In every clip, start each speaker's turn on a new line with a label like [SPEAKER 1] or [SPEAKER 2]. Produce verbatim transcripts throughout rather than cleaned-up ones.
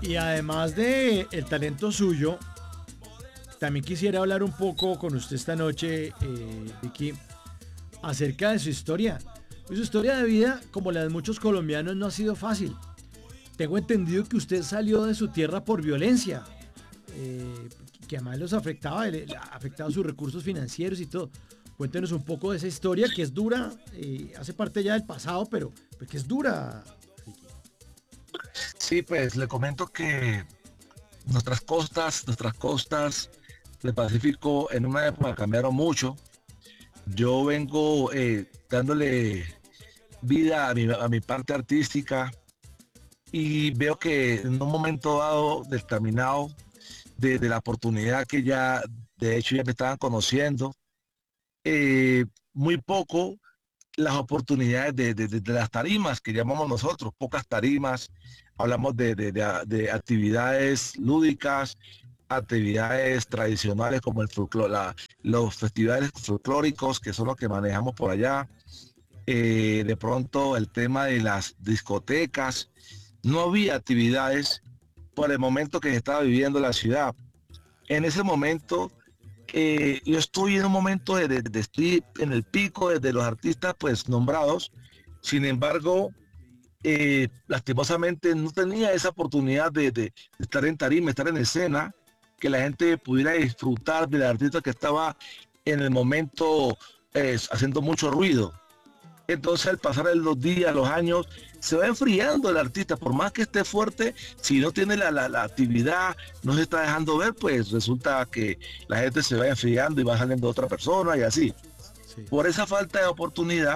[SPEAKER 1] Y además de el talento suyo, también quisiera hablar un poco con usted esta noche, eh, Vicky, acerca de su historia. Pues su historia de vida, como la de muchos colombianos, no ha sido fácil. Tengo entendido que usted salió de su tierra por violencia, eh, que además los afectaba, le, le afectaba sus recursos financieros y todo. Cuéntenos un poco de esa historia que es dura, eh, hace parte ya del pasado, pero, pero que es dura.
[SPEAKER 2] Sí, pues le comento que nuestras costas, nuestras costas del Pacífico en una época cambiaron mucho. Yo vengo eh, dándole vida a mi, a mi parte artística y veo que en un momento dado determinado de, de la oportunidad que ya, de hecho, ya me estaban conociendo, eh, muy poco las oportunidades de, de, de, de las tarimas que llamamos nosotros, pocas tarimas, hablamos de, de, de, de actividades lúdicas, actividades tradicionales como el folclore, la, los festivales folclóricos que son los que manejamos por allá, eh, de pronto el tema de las discotecas, no había actividades por el momento que se estaba viviendo la ciudad. En ese momento eh, yo estoy en un momento de, de, de estoy en el pico de, de los artistas pues nombrados. Sin embargo, eh, lastimosamente no tenía esa oportunidad de, de, de estar en tarima, estar en escena, que la gente pudiera disfrutar del artista que estaba en el momento eh, haciendo mucho ruido. Entonces al pasar los días, los años, se va enfriando el artista, por más que esté fuerte, si no tiene la, la, la actividad, no se está dejando ver, pues resulta que la gente se va enfriando y va saliendo otra persona y así. Sí. Por esa falta de oportunidad,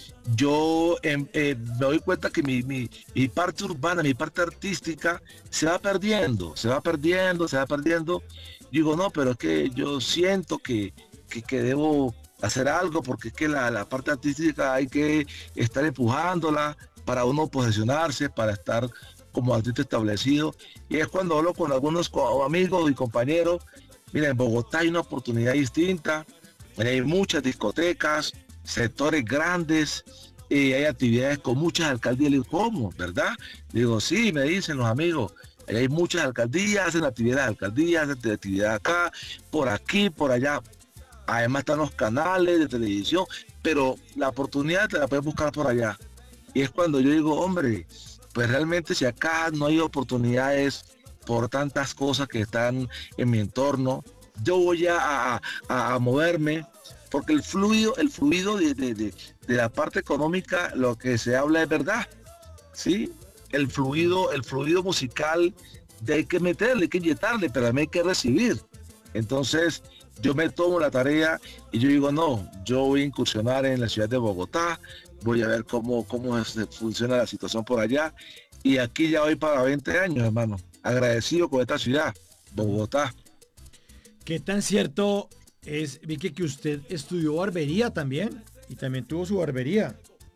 [SPEAKER 2] yo eh, eh, me doy cuenta que mi, mi, mi parte urbana, mi parte artística se va perdiendo, se va perdiendo, se va perdiendo. Digo, no, pero es que yo siento que, que, que debo hacer algo, porque es que la, la parte artística hay que estar empujándola para uno posicionarse, para estar como artista establecido. Y es cuando hablo con algunos amigos y compañeros, mira, en Bogotá hay una oportunidad distinta, hay muchas discotecas, sectores grandes, y hay actividades con muchas alcaldías. Le digo, ¿cómo? ¿Verdad? Le digo, sí, me dicen los amigos, hay muchas alcaldías, hacen actividades de alcaldías, hacen actividad acá, por aquí, por allá. Además están los canales de televisión, pero la oportunidad te la puedes buscar por allá. Y es cuando yo digo, hombre, pues realmente si acá no hay oportunidades por tantas cosas que están en mi entorno, yo voy a, a, a moverme, porque el fluido, el fluido de, de, de, de la parte económica, lo que se habla es verdad, ¿sí? El fluido, el fluido musical, de hay que meterle, hay que inyectarle, pero también hay que recibir. Entonces, yo me tomo la tarea y yo digo, no, yo voy a incursionar en la ciudad de Bogotá, voy a ver cómo, cómo funciona la situación por allá. Y aquí ya voy para veinte años, hermano, agradecido con esta ciudad, Bogotá.
[SPEAKER 1] ¿Qué tan cierto es, Vicky, que usted estudió barbería también? Y también tuvo su barbería.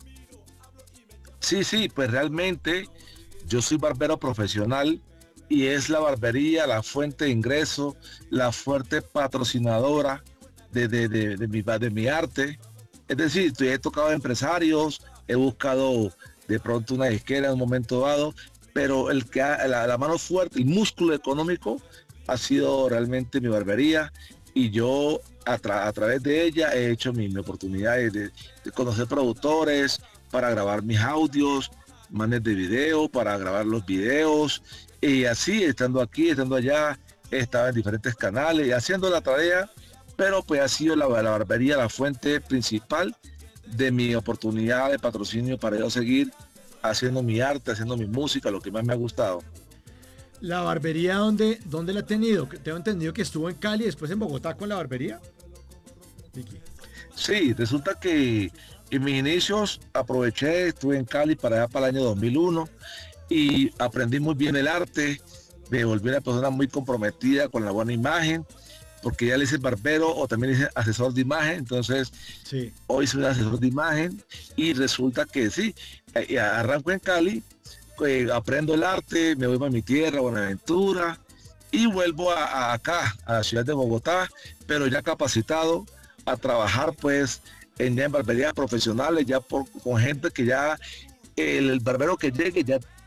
[SPEAKER 2] Sí, sí, pues realmente yo soy barbero profesional y es la barbería la fuente de ingreso, la fuerte patrocinadora de, de, de, de, mi, de mi arte. Es decir, he tocado a empresarios, he buscado de pronto una disquera en un momento dado, pero el que ha, la, la mano fuerte, el músculo económico ha sido realmente mi barbería, y yo a, tra a través de ella he hecho mi, mi oportunidad de, de conocer productores para grabar mis audios, manes de video, para grabar los videos, y así, estando aquí, estando allá, estaba en diferentes canales, haciendo la tarea, pero pues ha sido la, la barbería la fuente principal de mi oportunidad de patrocinio para yo seguir haciendo mi arte, haciendo mi música, lo que más me ha gustado.
[SPEAKER 1] ¿La barbería dónde, dónde la ha tenido? Tengo entendido que estuvo en Cali y después en Bogotá con la barbería. Vicky.
[SPEAKER 2] Sí, resulta que en mis inicios aproveché, estuve en Cali para allá para el año dos mil uno y aprendí muy bien el arte, me volví una persona muy comprometida con la buena imagen, porque ya le hice barbero o también le hice asesor de imagen, entonces sí. Hoy soy un asesor de imagen y resulta que sí, arranco en Cali, eh, aprendo el arte, me voy para mi tierra, Buenaventura, y vuelvo a, a acá, a la ciudad de Bogotá, pero ya capacitado a trabajar pues en, ya en barberías profesionales, ya por, con gente que ya, el, el barbero que llegue ya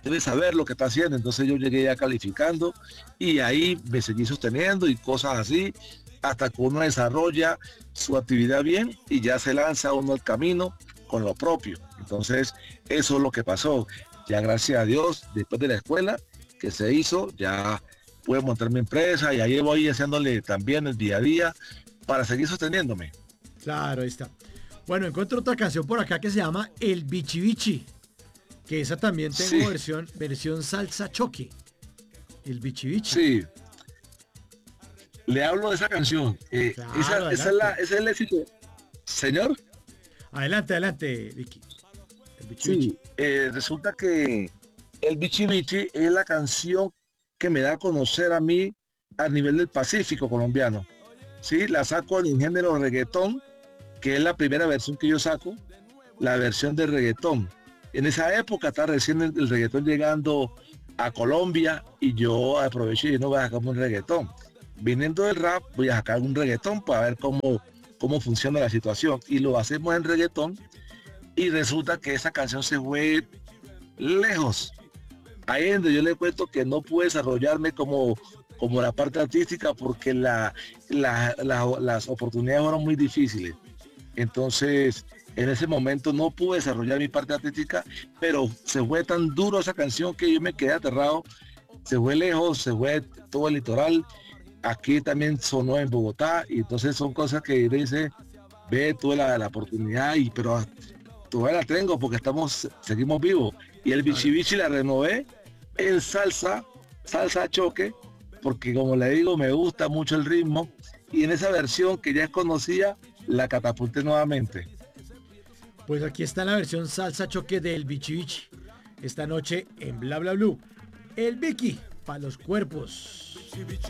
[SPEAKER 2] debe saber lo que está haciendo. Entonces yo llegué ya calificando y ahí me seguí sosteniendo y cosas así, hasta que uno desarrolla su actividad bien y ya se lanza uno al camino con lo propio. Entonces eso es lo que pasó. Ya gracias a Dios, después de la escuela que se hizo, ya pude montar mi empresa y ahí voy haciéndole también el día a día para seguir sosteniéndome.
[SPEAKER 1] Claro, ahí está. Bueno, encuentro otra canción por acá que se llama El Bichi Bichi, que esa también tengo
[SPEAKER 2] Sí.
[SPEAKER 1] versión, versión salsa choque. El Bichi Bichi.
[SPEAKER 2] Sí, le hablo de esa canción. Eh,
[SPEAKER 1] Claro,
[SPEAKER 2] esa, esa es la,
[SPEAKER 1] adelante.
[SPEAKER 2] ese es el éxito. Señor,
[SPEAKER 1] Adelante, adelante, Vicky. El Bichi
[SPEAKER 2] sí,
[SPEAKER 1] Bichi.
[SPEAKER 2] eh, resulta que el Bichi Bichi es la canción que me da a conocer a mí a nivel del Pacífico colombiano. Sí, la saco en el género reggaetón, que es la primera versión que yo saco, la versión de reggaetón. En esa época está recién el, el reggaetón llegando a Colombia y yo aproveché y no voy a sacar un reggaetón. Viniendo del rap, voy a sacar un reggaetón para ver cómo, cómo funciona la situación. Y lo hacemos en reggaetón y resulta que esa canción se fue lejos. Ahí es donde yo le cuento que no pude desarrollarme como, como la parte artística porque la, la- la- las oportunidades fueron muy difíciles. Entonces, en ese momento no pude desarrollar mi parte artística, pero se fue tan duro esa canción que yo me quedé aterrado. Se fue lejos, se fue todo el litoral. Aquí también sonó en Bogotá y entonces son cosas que dice, ve, tuve la, la oportunidad, y pero todavía la tengo porque estamos, seguimos vivos. Y el Bichi
[SPEAKER 1] Claro.
[SPEAKER 2] Bichi la renové en salsa, salsa choque, porque como le digo, me gusta mucho el ritmo. Y en esa versión que ya es conocida, la catapulté nuevamente.
[SPEAKER 1] Pues aquí está la versión salsa choque del Bichi Bichi. Esta noche en Bla Bla Blue. El Vicky para los cuerpos.